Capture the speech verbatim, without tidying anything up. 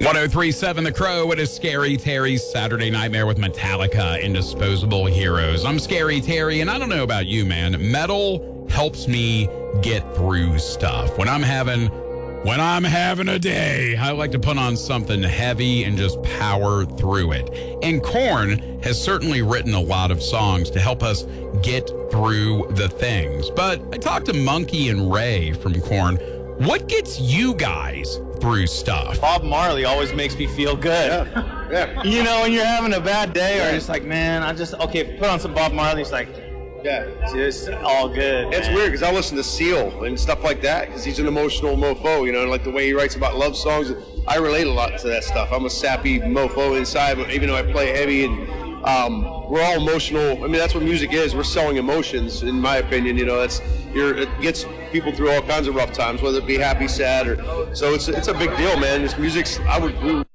one oh three point seven The Crow. It is Scary Terry's Saturday Nightmare with Metallica and Disposable Heroes. I'm Scary Terry, and I don't know about you, man. Metal helps me get through stuff. When I'm having when I'm having a day, I like to put on something heavy and just power through it. And Korn has certainly written a lot of songs to help us get through the things. But I talked to Monkey and Ray from Korn. What gets you guys through stuff? Bob Marley always makes me feel good. Yeah. Yeah. You know, when you're having a bad day or just like, man, I just, okay, put on some Bob Marley. It's like, Yeah. just all good. It's man. weird because I listen to Seal and stuff like that because he's an emotional mofo, you know, like the way he writes about love songs. I relate a lot to that stuff. I'm a sappy mofo inside, but even though I play heavy and um, we're all emotional. I mean, that's what music is. We're selling emotions, in my opinion. You know, that's you're, it gets people through all kinds of rough times, whether it be happy, sad, or so. It's it's a big deal, man. This music's I would. We,